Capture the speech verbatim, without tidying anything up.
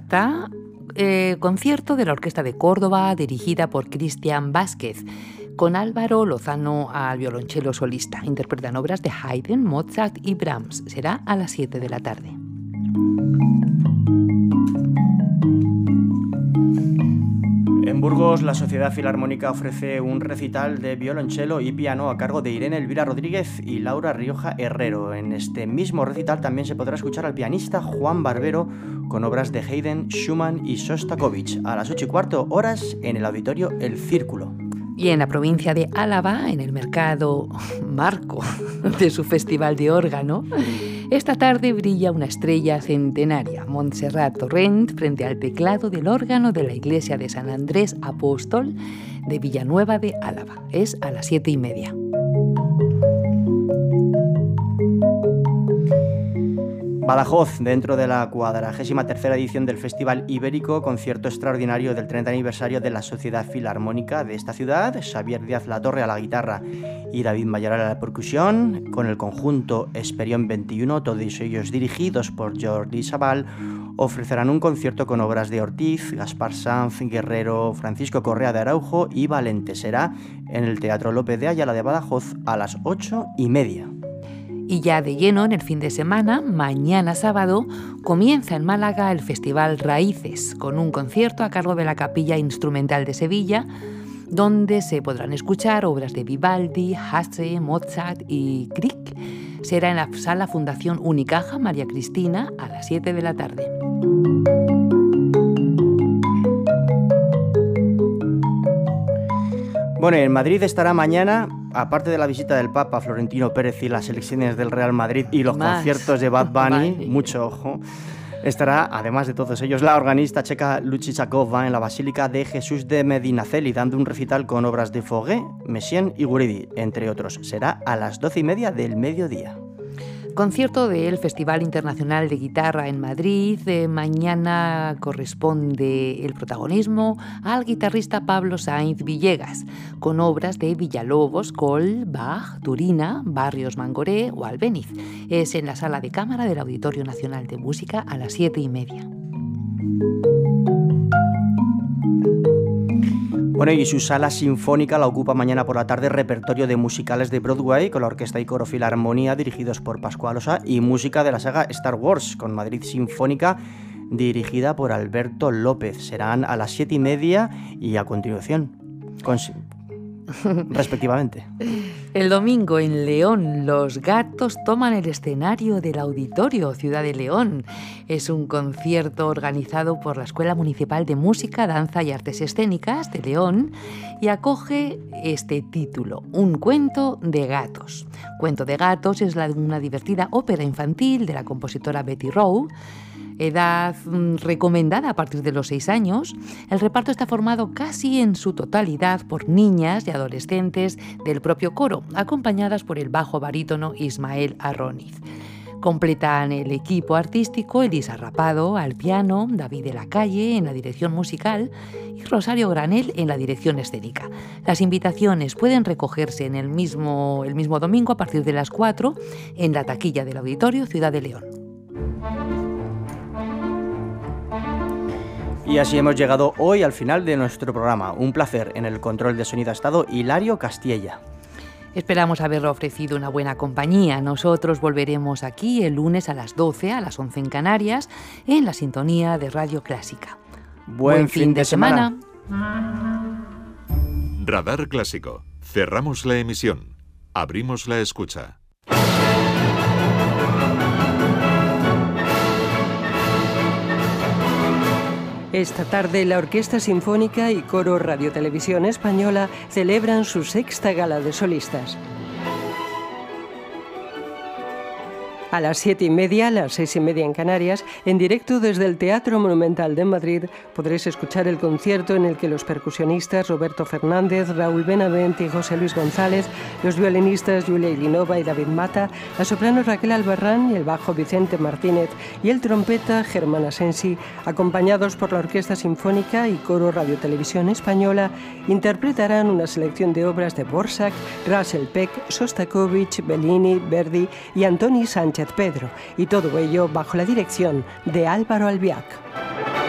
acta, eh, concierto de la Orquesta de Córdoba dirigida por Cristian Vázquez, con Álvaro Lozano al violonchelo solista. Interpretan obras de Haydn, Mozart y Brahms. Será a las siete de la tarde. En Burgos, la Sociedad Filarmónica ofrece un recital de violonchelo y piano a cargo de Irene Elvira Rodríguez y Laura Rioja Herrero. En este mismo recital también se podrá escuchar al pianista Juan Barbero con obras de Haydn, Schumann y Shostakovich a las ocho y cuarto horas en el auditorio El Círculo. Y en la provincia de Álava, en el mercado marco de su festival de órgano, esta tarde brilla una estrella centenaria, Montserrat Torrent, frente al teclado del órgano de la iglesia de San Andrés Apóstol de Villanueva de Álava. Es a las siete y media. Badajoz, dentro de la cuadragésima tercera edición del Festival Ibérico, concierto extraordinario del treinta aniversario de la Sociedad Filarmónica de esta ciudad, Xavier Díaz Latorre a la guitarra y David Mayoral a la percusión, con el conjunto Esperión veintiuno, todos ellos dirigidos por Jordi Sabal, ofrecerán un concierto con obras de Ortiz, Gaspar Sanz, Guerrero, Francisco Correa de Araujo y Valente. Será en el Teatro López de Ayala de Badajoz a las ocho y media. Y ya de lleno, en el fin de semana, mañana sábado, comienza en Málaga el Festival Raíces, con un concierto a cargo de la Capilla Instrumental de Sevilla, donde se podrán escuchar obras de Vivaldi, Hasse, Mozart y Grieg. Será en la Sala Fundación Unicaja María Cristina a las siete de la tarde. Bueno, en Madrid estará mañana, aparte de la visita del Papa Florentino Pérez y las elecciones del Real Madrid y los Más. conciertos de Bad Bunny, vale. mucho ojo, estará, además de todos ellos, la organista checa Lucy Chakova en la Basílica de Jesús de Medinaceli, dando un recital con obras de Fauré, Messiaen y Guridi, entre otros. Será a las doce y media del mediodía. Concierto del Festival Internacional de Guitarra en Madrid. Eh, mañana corresponde el protagonismo al guitarrista Pablo Sainz Villegas, con obras de Villalobos, Coll, Bach, Turina, Barrios Mangoré o Albéniz. Es en la Sala de Cámara del Auditorio Nacional de Música a las siete y media. Bueno, y su sala sinfónica la ocupa mañana por la tarde repertorio de musicales de Broadway con la Orquesta y Coro Filarmonía dirigidos por Pascual Osa y música de la saga Star Wars con Madrid Sinfónica dirigida por Alberto López. Serán a las siete y media y a continuación, con... respectivamente. El domingo en León, los Gatos toman el escenario del Auditorio Ciudad de León. Es un concierto organizado por la Escuela Municipal de Música, Danza y Artes Escénicas de León y acoge este título, Un cuento de gatos. Cuento de gatos es la de una divertida ópera infantil de la compositora Betty Rowe. Edad recomendada a partir de los seis años. El reparto está formado casi en su totalidad por niñas y adolescentes del propio coro, acompañadas por el bajo barítono Ismael Arroniz. Completan el equipo artístico Elisa Rapado al piano, David de la Calle en la dirección musical y Rosario Granel en la dirección escénica. Las invitaciones pueden recogerse en el mismo, el mismo domingo a partir de las cuatro en la taquilla del Auditorio Ciudad de León. Y así hemos llegado hoy al final de nuestro programa. Un placer. En el control de sonido ha estado Hilario Castiella. Esperamos haber ofrecido una buena compañía. Nosotros volveremos aquí el lunes a las doce, a las once en Canarias, en la sintonía de Radio Clásica. Buen, Buen fin, fin de, de semana. semana. Radar Clásico. Cerramos la emisión. Abrimos la escucha. Esta tarde la Orquesta Sinfónica y Coro Radiotelevisión Española celebran su sexta gala de solistas. A las siete y media, a las seis y media en Canarias, en directo desde el Teatro Monumental de Madrid, podréis escuchar el concierto en el que los percusionistas Roberto Fernández, Raúl Benavent y José Luis González, los violinistas Julia Ilinova y David Mata, la soprano Raquel Albarrán y el bajo Vicente Martínez y el trompeta Germán Asensi, acompañados por la Orquesta Sinfónica y Coro Radiotelevisión Española, interpretarán una selección de obras de Dvořák, Russell Peck, Shostakovich, Bellini, Verdi y Antoni Sánchez Pedro, y todo ello bajo la dirección de Álvaro Albiach.